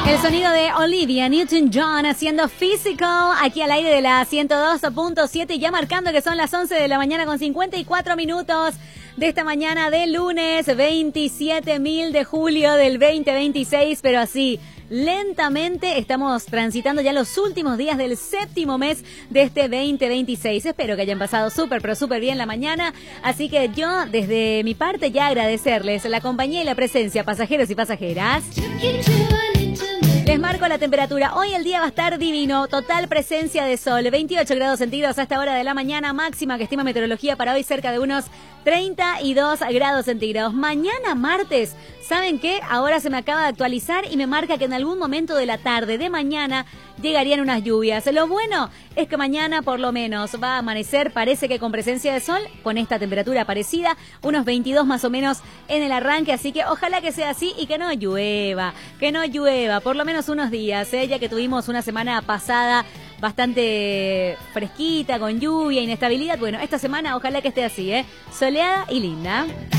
El sonido de Olivia Newton-John haciendo Physical aquí al aire de la 102.7, ya marcando que son las 11 de la mañana con 54 minutos de esta mañana de lunes 27.000 de julio del 2026, pero así lentamente estamos transitando ya los últimos días del séptimo mes de este 2026. Espero que hayan pasado súper, pero súper bien la mañana. Así que yo, desde mi parte, ya agradecerles la compañía y la presencia, pasajeros y pasajeras. Les marco la temperatura. Hoy el día va a estar divino, total presencia de sol, 28 grados centígrados a esta hora de la mañana, máxima que estima meteorología para hoy cerca de unos 32 grados centígrados. Mañana martes, ¿saben qué? Ahora se me acaba de actualizar y me marca que en algún momento de la tarde de mañana llegarían unas lluvias. Lo bueno es que mañana por lo menos va a amanecer, parece que con presencia de sol, con esta temperatura parecida, unos 22 más o menos en el arranque, así que ojalá que sea así y que no llueva, por lo menos unos días, ya que tuvimos una semana pasada bastante fresquita, con lluvia, inestabilidad. Bueno, esta semana ojalá que esté así, soleada y linda.